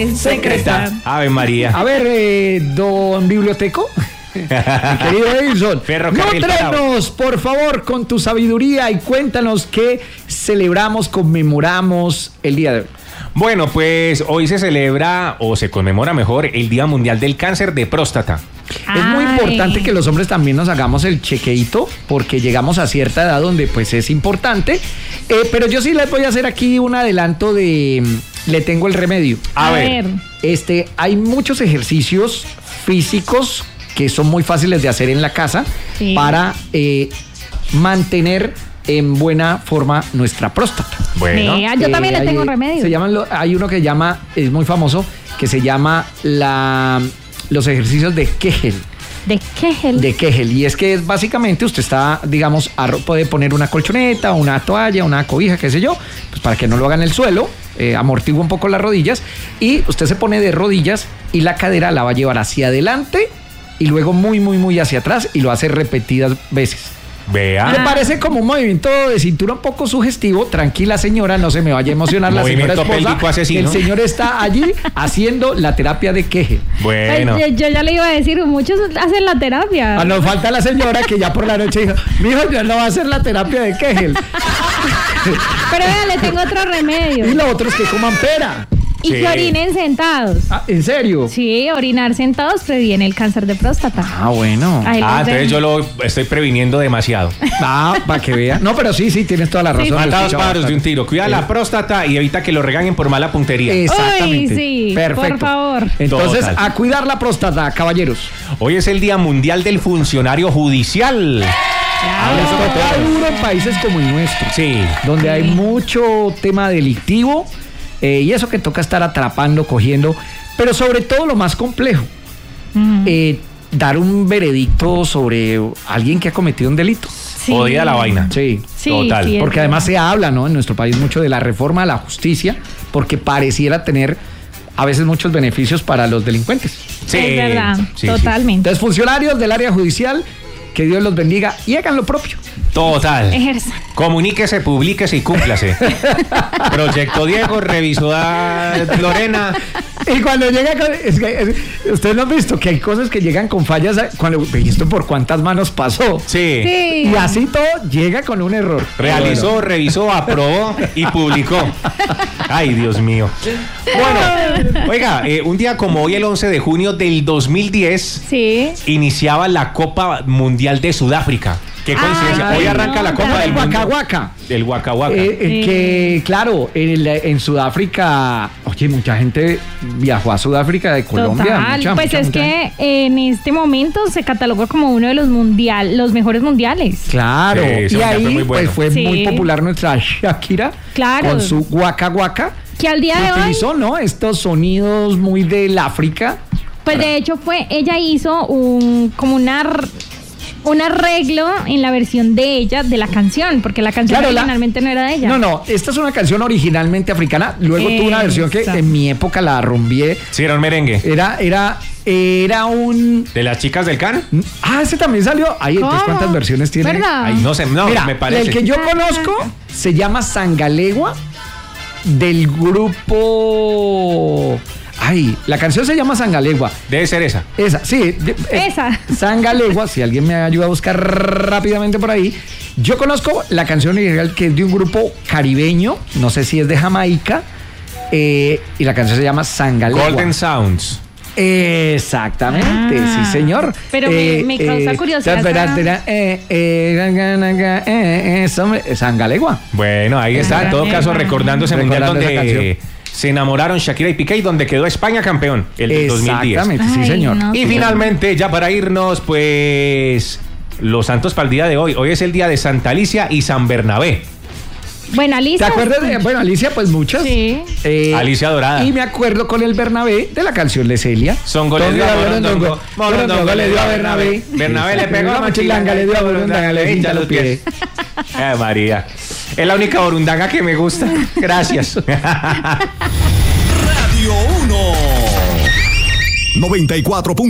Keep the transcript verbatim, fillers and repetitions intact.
secreta. Ave María. A ver, eh, don biblioteco. Mi querido Edison, nótranos, por favor, con tu sabiduría y cuéntanos qué celebramos, conmemoramos el día de hoy. Bueno, pues hoy se celebra, o se conmemora mejor, el Día Mundial del Cáncer de Próstata. Ay. Es muy importante que los hombres también nos hagamos el chequeito, porque llegamos a cierta edad donde pues es importante. Eh, pero yo sí les voy a hacer aquí un adelanto de... Le tengo el remedio. A, a ver. ver. Este, hay muchos ejercicios físicos que son muy fáciles de hacer en la casa, sí, para eh, mantener en buena forma nuestra próstata. Bueno, Mira, yo también eh, le tengo hay, un remedio. Se llaman, hay uno que llama, es muy famoso, que se llama la, los ejercicios de Kegel. De Kegel. De Kegel. Y es que es básicamente usted está, digamos, puede poner una colchoneta, una toalla, una cobija, qué sé yo, pues para que no lo haga en el suelo, eh, amortigua un poco las rodillas, y usted se pone de rodillas y la cadera la va a llevar hacia adelante y luego muy, muy, muy hacia atrás, y lo hace repetidas veces. Vea. Me parece como un movimiento de cintura un poco sugestivo. Tranquila, señora, no se me vaya a emocionar la señora esposa. Asesino. El señor está allí haciendo la terapia de Kegel. Bueno. Yo, yo ya le iba a decir, muchos hacen la terapia. Ah, nos falta la señora que ya por la noche dijo, mijo, ya no va a hacer la terapia de Kegel. Pero vea, le tengo otro remedio. Y lo otro es que coman pera. Y sí, que orinen sentados. Ah, ¿en serio? Sí, orinar sentados previene el cáncer de próstata. Ah, bueno. Ahí ah, entonces yo lo estoy previniendo demasiado. Ah, para que vea. No, pero sí, sí, tienes toda la razón. Sí, Matados pájaros de un tiro. Cuida sí. la próstata y evita que lo regañen por mala puntería. Exactamente. Uy, sí, perfecto. Por favor. Entonces, Total. a cuidar la próstata, caballeros. Hoy es el Día Mundial del Funcionario Judicial. Claro. Esto está duro en países como el nuestro. Sí. Donde sí. hay mucho tema delictivo. Eh, y eso que toca estar atrapando, cogiendo, pero sobre todo lo más complejo, uh-huh. eh, dar un veredicto sobre alguien que ha cometido un delito. Sí. Odia la vaina. Sí, sí total. Sí, porque además se habla, ¿no?, en nuestro país mucho de la reforma a la justicia, porque pareciera tener a veces muchos beneficios para los delincuentes. Sí, es verdad, sí, totalmente. Entonces, funcionarios del área judicial, que Dios los bendiga y hagan lo propio. Total. Ejerza. Comuníquese, publíquese y cúmplase. Proyecto Diego, revisó a Lorena. Y cuando llega con, es que, es, ustedes lo han visto que hay cosas que llegan con fallas. Cuando esto por cuántas manos pasó. Sí. sí. Y así todo llega con un error. Realizó, bueno. revisó, aprobó y publicó. Ay, Dios mío. Bueno, oiga, eh, un día como hoy, el once de junio del dos mil diez, sí. iniciaba la Copa Mundial de Sudáfrica. Qué coincidencia. Ay, Hoy arranca no, la Copa del Mundo. Waka Waka. Del Waka Waka. Eh, eh, sí. Que, claro, en, en Sudáfrica, oye, mucha gente viajó a Sudáfrica de Colombia. Total. Mucha, pues mucha, es mucha que gente. En este momento se cataloga como uno de los mundial, los mejores mundiales. Claro. Sí, y ahí muy bueno. pues fue sí. muy popular nuestra Shakira. Claro. Con su Waka Waka. Que al día que de utilizó, hoy... ¿no?, estos sonidos muy del África. Pues para... de hecho fue, ella hizo un como una... un arreglo en la versión de ella de la canción, porque la canción claro, originalmente la... no era de ella. No, no, esta es una canción originalmente africana. Luego eh, tuvo una versión que exacto. en mi época la rumbié. Sí, era un merengue. Era, era, era un... ¿De las chicas del Can? Ah, ese también salió. Ay, entonces, ¿cuántas versiones tiene? ¿Verdad? Ay, no sé, no, Mira, me parece. El que yo conozco se llama Sangalegua, del grupo... Ay, la canción se llama Sangalegua. Debe ser esa. Esa, sí. De, eh, esa. Sangalegua, si alguien me ayuda a buscar rápidamente por ahí. Yo conozco la canción original, que es de un grupo caribeño, no sé si es de Jamaica, eh, y la canción se llama Sangalegua. Golden Sounds. Exactamente, ah, sí, señor. Pero eh, me, me causa eh, curiosidad. Espera, espera, eh, eh, eh, eh, Sangalegua. Bueno, ahí está, en todo caso, recordando ese mundial donde se enamoraron Shakira y Piqué y donde quedó España campeón el del dos mil diez. Exactamente, sí, señor. Ay, no, y sí, finalmente, ya para irnos, pues, los santos para el día de hoy. Hoy es el día de Santa Alicia y San Bernabé. Bueno, Alicia. ¿Te acuerdas de, bueno, Alicia, pues muchas? Sí. Eh, Alicia Dorada. Y me acuerdo con el Bernabé de la canción de Celia. Songo le dio a Morondongo, Morondongo le dio a Bernabé. Bernabé le pegó a Machilanga, le dio a Borundanga, le hincha los pies. Ay, María. Es la única borundanga que me gusta. Gracias. Radio uno noventa y cuatro.